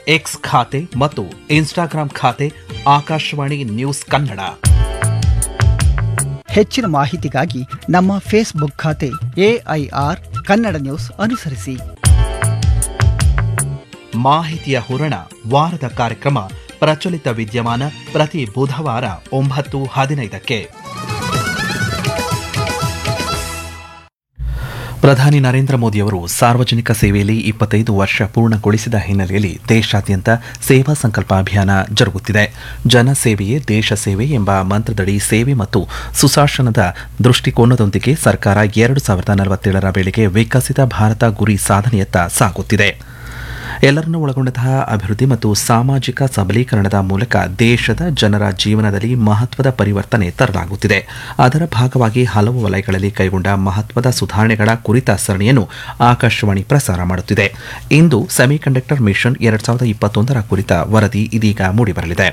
X ಖಾತೆ ಮತ್ತು Instagram ಖಾತೆ ಆಕಾಶವಾಣಿ ನ್ಯೂಸ್ ಕನ್ನಡ. ಹೆಚ್ಚಿನ ಮಾಹಿತಿಗಾಗಿ ನಮ್ಮ ಫೇಸ್ಬುಕ್ ಖಾತೆ AIR ಕನ್ನಡ ನ್ಯೂಸ್ ಅನುಸರಿಸಿ. ಮಾಹಿತಿಯ ಹೂರಣ ವಾರದ ಕಾರ್ಯಕ್ರಮ ಪ್ರಚಲಿತ ವಿದ್ಯಮಾನ ಪ್ರತಿ ಬುಧವಾರ 9:15ಕ್ಕೆ. ಪ್ರಧಾನಿ ನರೇಂದ್ರ ಮೋದಿಯವರು ಸಾರ್ವಜನಿಕ ಸೇವೆಯಲ್ಲಿ 25 ವರ್ಷ ಪೂರ್ಣಗೊಳಿಸಿದ ಹಿನ್ನೆಲೆಯಲ್ಲಿ ದೇಶಾದ್ಯಂತ ಸೇವಾ ಸಂಕಲ್ಪ ಅಭಿಯಾನ ಜರುಗುತ್ತಿದೆ. ಜನಸೇವೆಯೇ ದೇಶ ಸೇವೆ ಎಂಬ ಮಂತ್ರದಡಿ ಸೇವೆ ಮತ್ತು ಸುಶಾಸನದ ದೃಷ್ಟಿಕೋನದೊಂದಿಗೆ ಸರ್ಕಾರ 2047ರ ವೇಳೆಗೆ ವಿಕಸಿತ ಭಾರತ ಗುರಿ ಸಾಧನೆಯತ್ತ ಸಾಗುತ್ತಿದೆ. ಎಲ್ಲರನ್ನೂ ಒಳಗೊಂಡಂತಹ ಅಭಿವೃದ್ಧಿ ಮತ್ತು ಸಾಮಾಜಿಕ ಸಬಲೀಕರಣದ ಮೂಲಕ ದೇಶದ ಜನರ ಜೀವನದಲ್ಲಿ ಮಹತ್ವದ ಪರಿವರ್ತನೆ ತರಲಾಗುತ್ತಿದೆ. ಅದರ ಭಾಗವಾಗಿ ಹಲವು ವಲಯಗಳಲ್ಲಿ ಕೈಗೊಂಡ ಮಹತ್ವದ ಸುಧಾರಣೆಗಳ ಕುರಿತ ಸರಣಿಯನ್ನು ಆಕಾಶವಾಣಿ ಪ್ರಸಾರ ಮಾಡುತ್ತಿದೆ. ಇಂದು ಸೆಮಿಕಂಡಕ್ಟರ್ ಮಿಷನ್ 2021ರ ಕುರಿತ ವರದಿ ಇದೀಗ ಮೂಡಿಬರಲಿದೆ.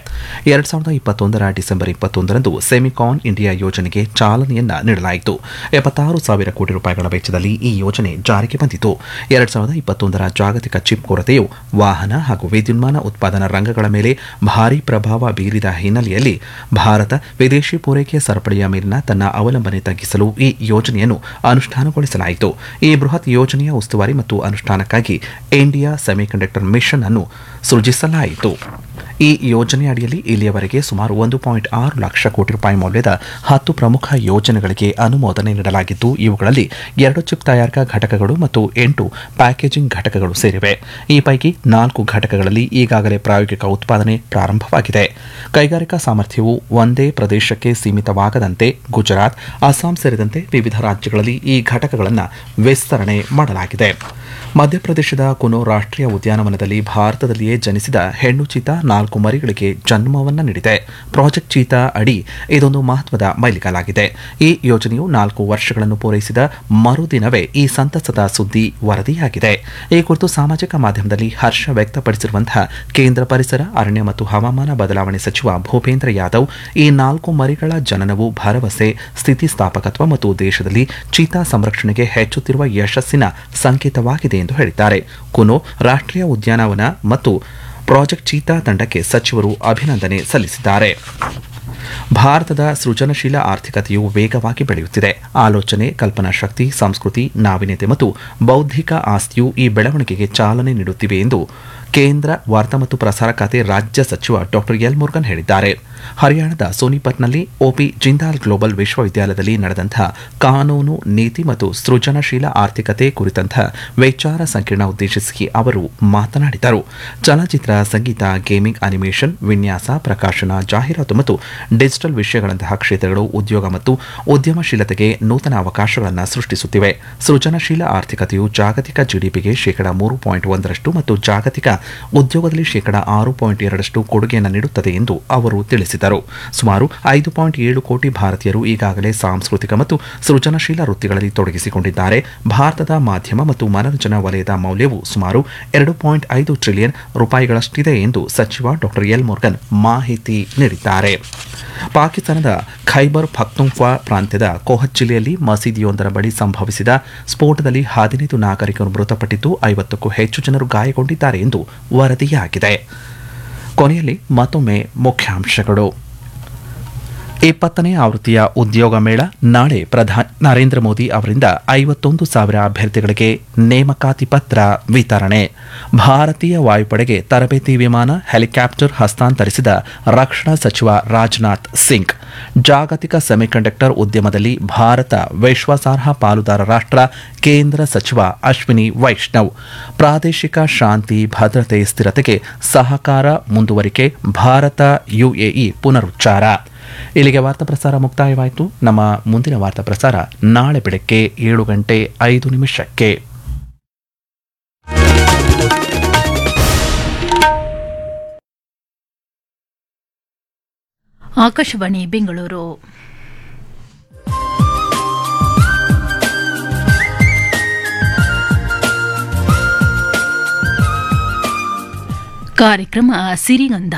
2021ರ ಡಿಸೆಂಬರ್ 21ರಂದು ಸೆಮಿಕಾನ್ ಇಂಡಿಯಾ ಯೋಜನೆಗೆ ಚಾಲನೆಯನ್ನ ನೀಡಲಾಯಿತು. 76,000 ಕೋಟಿ ರೂಪಾಯಿಗಳ ವೆಚ್ಚದಲ್ಲಿ ಈ ಯೋಜನೆ ಜಾರಿಗೆ ಬಂದಿತು. 2021ರ ಜಾಗತಿಕ ಚಿಪ್ ಕೊರತೆಯು ವಾಹನ ಹಾಗೂ ವಿದ್ಯುನ್ಮಾನ ಉತ್ಪಾದನಾ ರಂಗಗಳ ಮೇಲೆ ಭಾರೀ ಪ್ರಭಾವ ಬೀರಿದ ಹಿನ್ನೆಲೆಯಲ್ಲಿ ಭಾರತ ವಿದೇಶಿ ಪೂರೈಕೆ ಸರಪಳಿಯ ಮೇಲಿನ ತನ್ನ ಅವಲಂಬನೆ ತಗ್ಗಿಸಲು ಈ ಯೋಜನೆಯನ್ನು ಅನುಷ್ಠಾನಗೊಳಿಸಲಾಯಿತು. ಈ ಬೃಹತ್ ಯೋಜನೆಯ ಉಸ್ತುವಾರಿ ಮತ್ತು ಅನುಷ್ಠಾನಕ್ಕಾಗಿ ಇಂಡಿಯಾ ಸೆಮಿಕಂಡಕ್ಟರ್ ಮಿಷನ್ ಅನ್ನು ಸೃಜಿಸಲಾಯಿತು. ಈ ಯೋಜನೆ ಅಡಿಯಲ್ಲಿ ಇಲ್ಲಿಯವರೆಗೆ ಸುಮಾರು 1.6 ಲಕ್ಷ ಕೋಟಿ ರೂಪಾಯಿ ಮೌಲ್ಯದ 10 ಪ್ರಮುಖ ಯೋಜನೆಗಳಿಗೆ ಅನುಮೋದನೆ ನೀಡಲಾಗಿದ್ದು, ಇವುಗಳಲ್ಲಿ 2 ಚಿಪ್ ತಯಾರಿಕಾ ಘಟಕಗಳು ಮತ್ತು 8 ಪ್ಯಾಕೇಜಿಂಗ್ ಘಟಕಗಳು ಸೇರಿವೆ. ಈ ಪೈಕಿ 4 ಘಟಕಗಳಲ್ಲಿ ಈಗಾಗಲೇ ಪ್ರಾಯೋಗಿಕ ಉತ್ಪಾದನೆ ಪ್ರಾರಂಭವಾಗಿದೆ. ಕೈಗಾರಿಕಾ ಸಾಮರ್ಥ್ಯವು ಒಂದೇ ಪ್ರದೇಶಕ್ಕೆ ಸೀಮಿತವಾಗದಂತೆ ಗುಜರಾತ್, ಅಸ್ಸಾಂ ಸೇರಿದಂತೆ ವಿವಿಧ ರಾಜ್ಯಗಳಲ್ಲಿ ಈ ಘಟಕಗಳನ್ನು ವಿಸ್ತರಣೆ ಮಾಡಲಾಗಿದೆ. ಮಧ್ಯಪ್ರದೇಶದ ಕುನೋ ರಾಷ್ಟ್ರೀಯ ಉದ್ಯಾನವನದಲ್ಲಿ ಭಾರತದಲ್ಲಿಯೇ ಜನಿಸಿದ ಹೆಣ್ಣು ಚೀತಾ 4 ಮರಿಗಳಿಗೆ ಜನ್ಮವನ್ನ ನೀಡಿದೆ. ಪ್ರಾಜೆಕ್ಟ್ ಚೀತಾ ಅಡಿ ಇದೊಂದು ಮಹತ್ವದ ಮೈಲಿಗಲ್ಲಾಗಿದೆ. ಈ ಯೋಜನೆಯು 4 ವರ್ಷಗಳನ್ನು ಪೂರೈಸಿದ ಮರುದಿನವೇ ಈ ಸಂತಸದ ಸುದ್ದಿ ವರದಿಯಾಗಿದೆ. ಈ ಕುರಿತು ಸಾಮಾಜಿಕ ಮಾಧ್ಯಮದಲ್ಲಿ ಹರ್ಷ ವ್ಯಕ್ತಪಡಿಸಿರುವಂತಹ ಕೇಂದ್ರ ಪರಿಸರ, ಅರಣ್ಯ ಮತ್ತು ಹವಾಮಾನ ಬದಲಾವಣೆ ಸಚಿವ ಭೂಪೇಂದ್ರ ಯಾದವ್, ಈ 4 ಮರಿಗಳ ಜನನವು ಭರವಸೆ, ಸ್ಥಿತಿಸ್ಥಾಪಕತ್ವ ಮತ್ತು ದೇಶದಲ್ಲಿ ಚೀತಾ ಸಂರಕ್ಷಣೆಗೆ ಹೆಚ್ಚುತ್ತಿರುವ ಯಶಸ್ಸಿನ ಸಂಕೇತವಾಗಿದೆ ಎಂದು ಹೇಳಿದ್ದಾರೆ. ಕುನೋ ರಾಷ್ಟ್ರೀಯ ಉದ್ಯಾನವನ ಮತ್ತು ಪ್ರಾಜೆಕ್ಟ್ ಚೀತಾ ತಂಡಕ್ಕೆ ಸಚಿವರು ಅಭಿನಂದನೆ ಸಲ್ಲಿಸಿದ್ದಾರೆ. ಭಾರತದ ಸೃಜನಶೀಲ ಆರ್ಥಿಕತೆಯು ವೇಗವಾಗಿ ಬೆಳೆಯುತ್ತಿದೆ. ಆಲೋಚನೆ, ಕಲ್ಪನಾ ಶಕ್ತಿ, ಸಂಸ್ಕೃತಿ, ನಾವೀನ್ಯತೆ ಮತ್ತು ಬೌದ್ಧಿಕ ಆಸ್ತಿಯು ಈ ಬೆಳವಣಿಗೆಗೆ ಚಾಲನೆ ನೀಡುತ್ತಿವೆ ಎಂದು ಕೇಂದ್ರ ವಾರ್ತಾ ಮತ್ತು ಪ್ರಸಾರ ಖಾತೆ ರಾಜ್ಯ ಸಚಿವ ಡಾ ಎಲ್ ಮುರುಗನ್ ಹೇಳಿದ್ದಾರೆ. ಹರಿಯಾಣದ ಸೋನಿಪತ್ನಲ್ಲಿ ಒಪಿ ಜಿಂದಾಲ್ ಗ್ಲೋಬಲ್ ವಿಶ್ವವಿದ್ಯಾಲಯದಲ್ಲಿ ನಡೆದಂತಹ ಕಾನೂನು, ನೀತಿ ಮತ್ತು ಸೃಜನಶೀಲ ಆರ್ಥಿಕತೆ ಕುರಿತಂತಹ ವಿಚಾರ ಸಂಕಿರಣ ಉದ್ದೇಶಿಸಿ ಅವರು ಮಾತನಾಡಿದರು. ಚಲನಚಿತ್ರ, ಸಂಗೀತ, ಗೇಮಿಂಗ್, ಅನಿಮೇಷನ್, ವಿನ್ಯಾಸ, ಪ್ರಕಾಶನ, ಜಾಹೀರಾತು ಮತ್ತು ಡಿಜಿಟಲ್ ವಿಷಯಗಳಂತಹ ಕ್ಷೇತ್ರಗಳು ಉದ್ಯೋಗ ಮತ್ತು ಉದ್ಯಮಶೀಲತೆಗೆ ನೂತನ ಅವಕಾಶಗಳನ್ನು ಸೃಷ್ಟಿಸುತ್ತಿವೆ. ಸೃಜನಶೀಲ ಆರ್ಥಿಕತೆಯು ಜಾಗತಿಕ ಜಿಡಿಪಿಗೆ 3.1% ಮತ್ತು ಜಾಗತಿಕ ಉದ್ಯೋಗದಲ್ಲಿ 6.2% ಕೊಡುಗೆಯನ್ನು ನೀಡುತ್ತದೆ ಎಂದು ಅವರು ತಿಳಿಸಿದರು. ಸುಮಾರು 5.7 ಕೋಟಿ ಭಾರತೀಯರು ಈಗಾಗಲೇ ಸಾಂಸ್ಕೃತಿಕ ಮತ್ತು ಸೃಜನಶೀಲ ವೃತ್ತಿಗಳಲ್ಲಿ ತೊಡಗಿಸಿಕೊಂಡಿದ್ದಾರೆ. ಭಾರತದ ಮಾಧ್ಯಮ ಮತ್ತು ಮನರಂಜನಾ ವಲಯದ ಮೌಲ್ಯವು ಸುಮಾರು 2.5 ಟ್ರಿಲಿಯನ್ ರೂಪಾಯಿಗಳಷ್ಟಿದೆ ಎಂದು ಸಚಿವ ಡಾ ಎಲ್ ಮುರುಗನ್ ಮಾಹಿತಿ ನೀಡಿದ್ದಾರೆ. ಪಾಕಿಸ್ತಾನದ ಖೈಬರ್ ಪಖ್ತೂನ್ಖ್ವಾ ಪ್ರಾಂತ್ಯದ ಕೋಹತ್ ಜಿಲ್ಲೆಯಲ್ಲಿ ಮಸೀದಿಯೊಂದರ ಬಳಿ ಸಂಭವಿಸಿದ ಸ್ಫೋಟದಲ್ಲಿ 15 ನಾಗರಿಕರು ಮೃತಪಟ್ಟಿದ್ದು, 50ಕ್ಕೂ ಹೆಚ್ಚು ಜನರು ಗಾಯಗೊಂಡಿದ್ದಾರೆ ಎಂದು ವರದಿಯಾಗಿದೆ. ಕೊನೆಯಲ್ಲಿ ಮತ್ತೊಮ್ಮೆ ಮುಖ್ಯಾಂಶಗಳು. 20ನೇ ಆವೃತ್ತಿಯ ಉದ್ಯೋಗ ಮೇಳ ನಾಳೆ ಪ್ರಧಾನಿ ನರೇಂದ್ರ ಮೋದಿ ಅವರಿಂದ 51,000 ಅಭ್ಯರ್ಥಿಗಳಿಗೆ ನೇಮಕಾತಿ ಪತ್ರ ವಿತರಣೆ. ಭಾರತೀಯ ವಾಯುಪಡೆಗೆ ತರಬೇತಿ ವಿಮಾನ, ಹೆಲಿಕಾಪ್ಟರ್ ಹಸ್ತಾಂತರಿಸಿದ ರಕ್ಷಣಾ ಸಚಿವ ರಾಜನಾಥ್ ಸಿಂಗ್. ಜಾಗತಿಕ ಸೆಮಿಕಂಡಕ್ಟರ್ ಉದ್ಯಮದಲ್ಲಿ ಭಾರತ ವಿಶ್ವಾಸಾರ್ಹ ಪಾಲುದಾರ ರಾಷ್ಟ್ರ, ಕೇಂದ್ರ ಸಚಿವ ಅಶ್ವಿನಿ ವೈಷ್ಣವ್. ಪ್ರಾದೇಶಿಕ ಶಾಂತಿ, ಭದ್ರತೆ, ಸ್ಥಿರತೆಗೆ ಸಹಕಾರ ಮುಂದುವರಿಕೆ, ಭಾರತ ಯುಎಇ ಪುನರುಚ್ಚಾರ. ಇಲ್ಲಿಗೆ ವಾರ್ತಾ ಪ್ರಸಾರ ಮುಕ್ತಾಯವಾಯಿತು. ನಮ್ಮ ಮುಂದಿನ ವಾರ್ತಾ ಪ್ರಸಾರ ನಾಳೆ ಬೆಳಗ್ಗೆ 7:05. ಆಕಾಶವಾಣಿ ಬೆಂಗಳೂರು. ಕಾರ್ಯಕ್ರಮ ಸಿರಿಗಂಧ.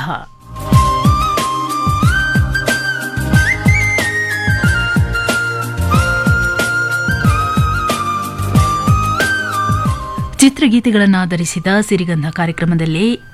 ಚಿತ್ರಗೀತೆಗಳನ್ನಾಧರಿಸಿದ ಸಿರಿಗಂಧ ಕಾರ್ಯಕ್ರಮದಲ್ಲಿ